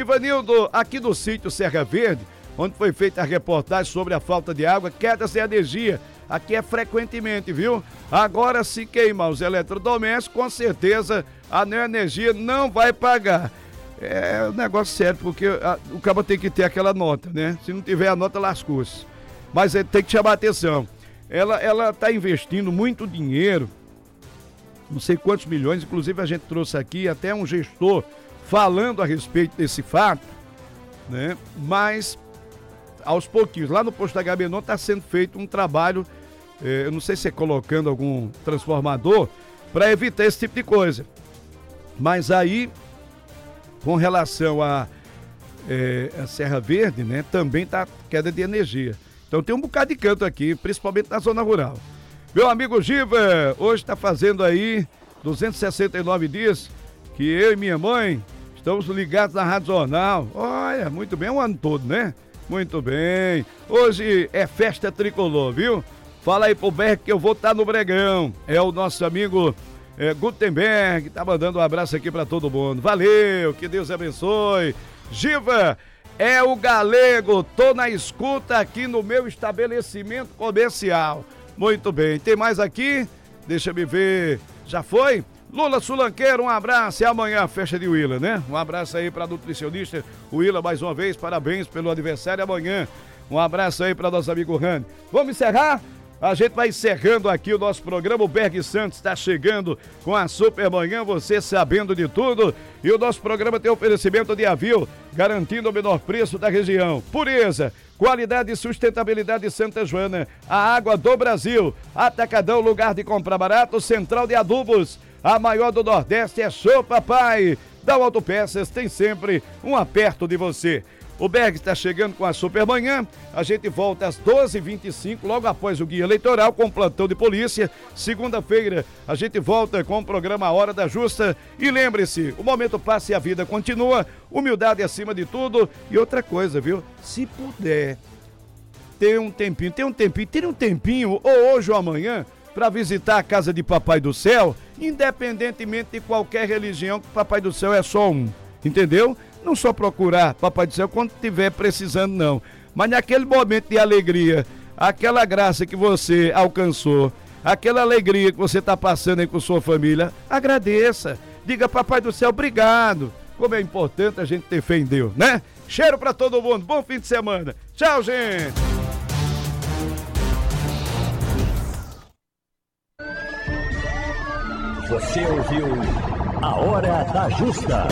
Ivanildo, aqui no sítio Serra Verde, onde foi feita a reportagem sobre a falta de água, quedas de energia. Aqui é frequentemente, viu? Agora, se queimar os eletrodomésticos, com certeza a Neoenergia não vai pagar. É um negócio sério, porque o cara tem que ter aquela nota, né? Se não tiver a nota, lascou-se. Mas tem que chamar atenção. Ela está investindo muito dinheiro, não sei quantos milhões, inclusive a gente trouxe aqui até um gestor falando a respeito desse fato, né? Mas, aos pouquinhos, lá no posto da Agamenon está sendo feito um trabalho, eu não sei se é colocando algum transformador, para evitar esse tipo de coisa. Mas aí, com relação a Serra Verde, né, também está queda de energia. Então tem um bocado de canto aqui, principalmente na zona rural. Meu amigo Giva, hoje está fazendo aí 269 dias que eu e minha mãe estamos ligados na Rádio Jornal. Olha, muito bem, um ano todo, né? Muito bem. Hoje é festa tricolor, viu? Fala aí pro Berg que eu vou estar no Bregão. É o nosso amigo Gutenberg, tá mandando um abraço aqui para todo mundo. Valeu, que Deus abençoe. Giva, é o Galego, tô na escuta aqui no meu estabelecimento comercial. Muito bem, tem mais aqui? Deixa me ver. Já foi? Lula Sulanqueiro, um abraço. E amanhã a festa de Willa, né? Um abraço aí pra nutricionista Willa mais uma vez. Parabéns pelo aniversário amanhã. Um abraço aí pra nosso amigo Rani. Vamos encerrar? A gente vai encerrando aqui o nosso programa. O Berg Santos está chegando com a Super Manhã, você sabendo de tudo. E o nosso programa tem oferecimento de Avil, garantindo o menor preço da região. Pureza, qualidade e sustentabilidade de Santa Joana. A água do Brasil. Atacadão, lugar de comprar barato. Central de Adubos, a maior do Nordeste é Show Papai. Da Autopeças tem sempre um aperto de você. O Berg está chegando com a Supermanhã. A gente volta às 12h25, logo após o Guia Eleitoral, com o plantão de polícia. Segunda-feira, a gente volta com o programa A Hora da Justa. E lembre-se, o momento passa e a vida continua. Humildade acima de tudo. E outra coisa, viu? Se puder, tire um tempinho, ou hoje ou amanhã, para visitar a casa de Papai do Céu, independentemente de qualquer religião, que Papai do Céu é só um. Entendeu? Não só procurar Papai do Céu quando estiver precisando, não. Mas naquele momento de alegria, aquela graça que você alcançou, aquela alegria que você está passando aí com sua família, agradeça. Diga, Papai do Céu, obrigado. Como é importante a gente ter fé em Deus, né? Cheiro para todo mundo. Bom fim de semana. Tchau, gente. Você ouviu A Hora da Justa.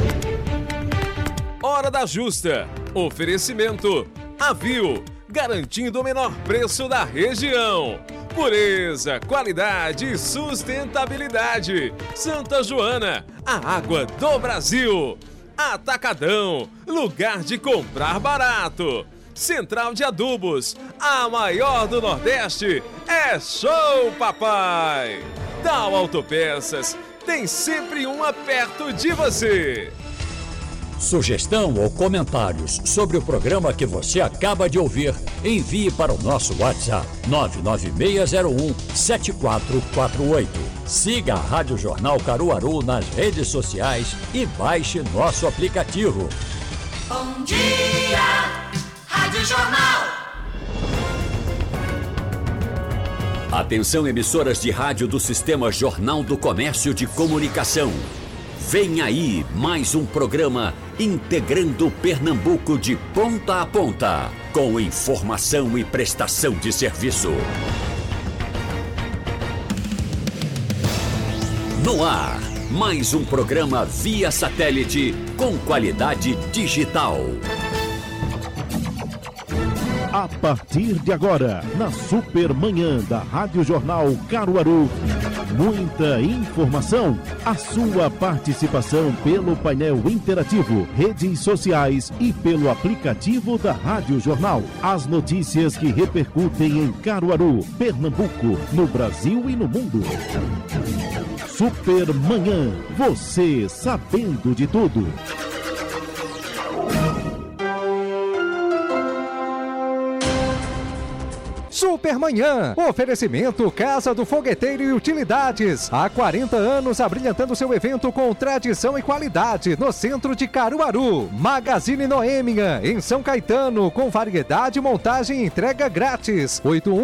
Hora da Justa. Oferecimento Avil, garantindo o menor preço da região. Pureza, qualidade e sustentabilidade. Santa Joana, a água do Brasil. Atacadão, lugar de comprar barato. Central de Adubos, a maior do Nordeste. É Show Papai. Dal Autopeças, tem sempre uma perto de você. Sugestão ou comentários sobre o programa que você acaba de ouvir, envie para o nosso WhatsApp 99601-7448. Siga a Rádio Jornal Caruaru nas redes sociais e baixe nosso aplicativo. Bom dia, Rádio Jornal. Atenção, emissoras de rádio do Sistema Jornal do Comércio de Comunicação. Vem aí mais um programa integrando Pernambuco de ponta a ponta, com informação e prestação de serviço. No ar, mais um programa via satélite com qualidade digital. A partir de agora, na Supermanhã da Rádio Jornal Caruaru, muita informação, a sua participação pelo painel interativo, redes sociais e pelo aplicativo da Rádio Jornal. As notícias que repercutem em Caruaru, Pernambuco, no Brasil e no mundo. Supermanhã, você sabendo de tudo. Supermanhã. Oferecimento Casa do Fogueteiro e Utilidades. Há 40 anos abrilhantando seu evento com tradição e qualidade no centro de Caruaru. Magazine Noêmia, em São Caetano, com variedade, montagem e entrega grátis.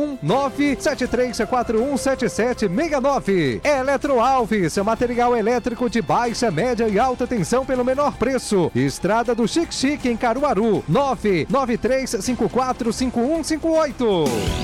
819-7341-7769. Eletro Alves, material elétrico de baixa, média e alta tensão pelo menor preço. Estrada do Chique Chique, em Caruaru. 993545158.